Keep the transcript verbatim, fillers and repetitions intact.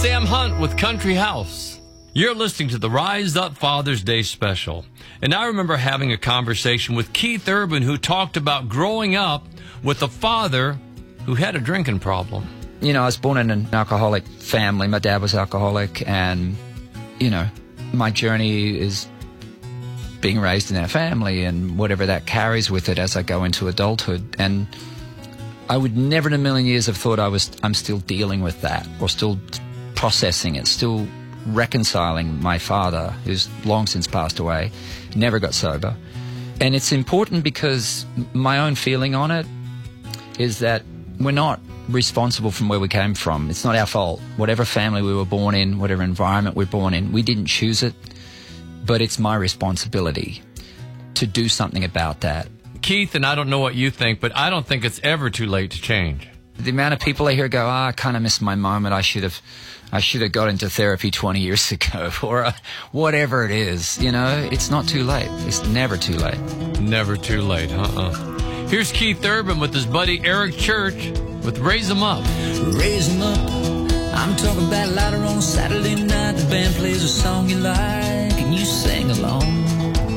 Sam Hunt with Country House. You're listening to the Rise Up Father's Day special. And I remember having a conversation with Keith Urban, who talked about growing up with a father who had a drinking problem. You know, I was born in an alcoholic family. My dad was alcoholic, and, you know, my journey is being raised in that family and whatever that carries with it as I go into adulthood. And I would never in a million years have thought I was, I'm still dealing with that, or still processing it, still reconciling my father, who's long since passed away, never got sober. And it's important because my own feeling on it is that we're not responsible from where we came from. It's not our fault. Whatever family we were born in, whatever environment we're born in, we didn't choose it, but it's my responsibility to do something about that. Keith, and I don't know what you think, but I don't think it's ever too late to change. The amount of people I hear go, oh, I kind of missed my moment. I should have I should have got into therapy twenty years ago, or uh, whatever it is. You know, it's not too late. It's never too late. Never too late, uh-uh. Here's Keith Urban with his buddy Eric Church with Raise 'Em Up. Raise 'em up. I'm talking about later on Saturday night. The band plays a song you like and you sing along.